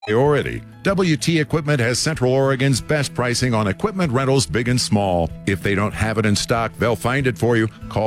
Priority. WT Equipment has Central Oregon's best pricing on equipment rentals, big and small. If they don't have it in stock, they'll find it for you. Call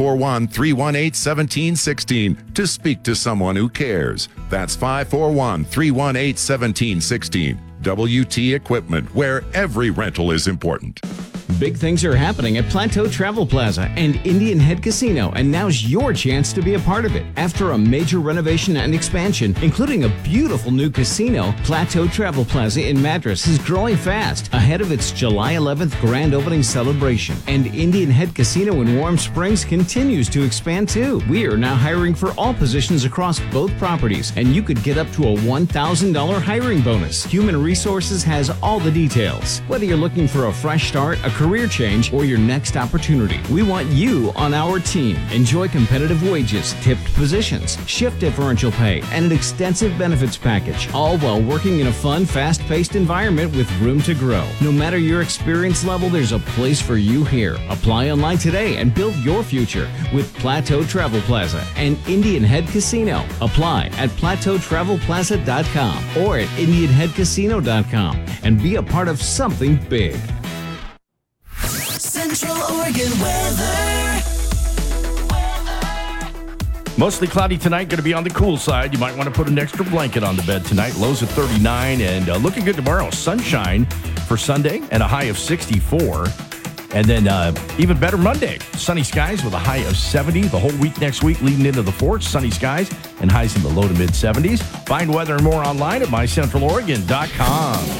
541-318-1716 to speak to someone who cares. That's 541-318-1716. WT Equipment, where every rental is important. Big things are happening at Plateau Travel Plaza and Indian Head Casino, and now's your chance to be a part of it. After a major renovation and expansion, including a beautiful new casino, Plateau Travel Plaza in Madras is growing fast ahead of its July 11th grand opening celebration. And Indian Head Casino in Warm Springs continues to expand too. We are now hiring for all positions across both properties, and you could get up to a $1,000 hiring bonus. Human Resources has all the details. Whether you're looking for a fresh start, a career change, or your next opportunity, we want you on our team. Enjoy competitive wages, tipped positions, shift differential pay, and an extensive benefits package, all while working in a fun, fast-paced environment with room to grow. No matter your experience level, there's a place for you here. Apply online today and build your future with Plateau Travel Plaza and Indian Head Casino. Apply at plateautravelplaza.com or at indianheadcasino.com and be a part of something big. Central Oregon weather. Mostly cloudy tonight, going to be on the cool side. You might want to put an extra blanket on the bed tonight. Lows at 39 and looking good tomorrow. Sunshine for Sunday and a high of 64. And then even better Monday. Sunny skies with a high of 70. The whole week next week leading into the 4th. Sunny skies and highs in the low to mid 70s. Find weather and more online at mycentraloregon.com.